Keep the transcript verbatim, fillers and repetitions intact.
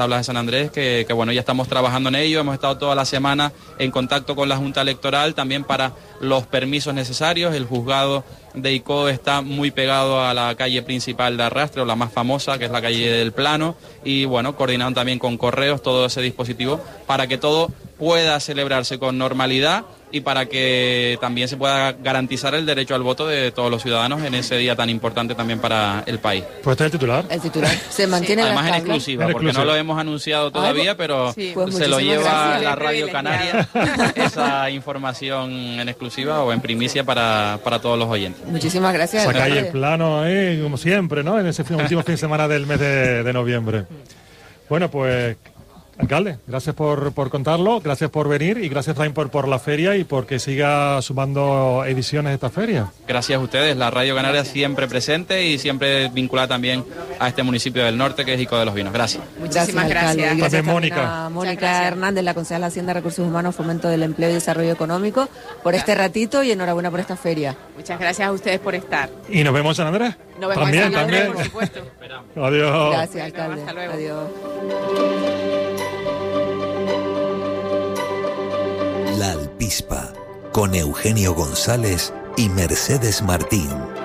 Tablas de San Andrés, que, que bueno, ya estamos trabajando en ello, hemos estado toda la semana en contacto con la Junta Electoral, también para los permisos necesarios. El juzgado de Icó está muy pegado a la calle principal de Arrastre, o la más famosa, que es la calle del Plano, y bueno, coordinando también con Correos todo ese dispositivo para que todo pueda celebrarse con normalidad y para que también se pueda garantizar el derecho al voto de todos los ciudadanos en ese día tan importante también para el país. Pues este es el titular. El titular. Se mantiene sí. Además en tablas. exclusiva, En porque exclusiva. no lo hemos anunciado todavía, pero sí. Pues se lo lleva gracias. la Radio Canaria, esa información en exclusiva o en primicia para, para todos los oyentes. Muchísimas gracias. Esa calle alcalde. el plano, ¿eh? Como siempre, ¿no? En ese fin- último fin de semana del mes de, de noviembre. Bueno, pues, alcalde, gracias por, por contarlo, gracias por venir y gracias también por, por la feria y porque siga sumando ediciones de esta feria. Gracias a ustedes, la Radio Canaria siempre presente y siempre vinculada también a este municipio del norte que es Icó de los Vinos. Gracias. Muchísimas Gracias, gracias. alcalde. Y gracias También también Mónica. a Mónica Muchas gracias. Hernández, la concejala de Hacienda, Recursos Humanos, Fomento del Empleo y Desarrollo Económico, por este ratito y enhorabuena por esta feria. Muchas gracias a ustedes por estar. Y nos vemos en San Andrés. Nos vemos también, en San Andrés, también. por supuesto. Adiós. Gracias, Bueno, alcalde. hasta luego. Adiós. La Alpispa, con Eugenio González y Mercedes Martín.